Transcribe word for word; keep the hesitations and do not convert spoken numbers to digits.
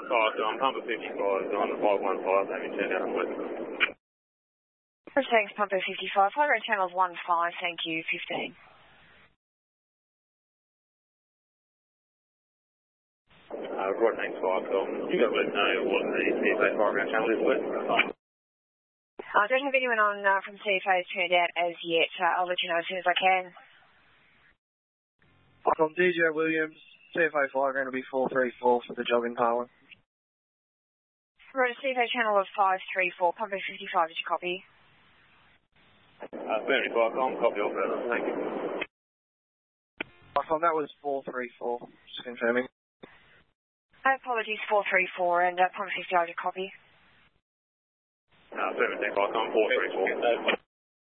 Oh, so I'm Pumper fifty-five, so on the five one five, having turned out on West. Thanks, Pumper fifty-five. Flight rate channel one five, thank you, fifteen. Uh, Rod, thanks, five, so you got to let us know what the C F A flight ground channel is, please. I don't have anyone on uh, from C F A turned out as yet. Uh, I'll let you know as soon as I can. From D J Williams, C F A flight ground will be four three four for the jogging Parlin. Right, C F A channel of five three four, Pumper fifty-five, did you copy? Uh, seventy-five, I'll copy all further, thank you. From that was four three four, just confirming. Apologies, four three four, and uh, Pumper fifty-five, did you copy? Uh, seventy-five, I'm four three four.